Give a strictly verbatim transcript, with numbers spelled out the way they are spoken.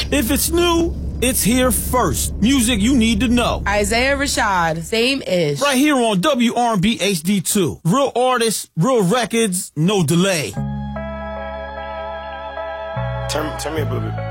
If it's new, it's here first. Music you need to know. Isaiah Rashad, same-ish. Right here on W R and B H D two. Real artists, real records, no delay. Turn, turn me up a little bit.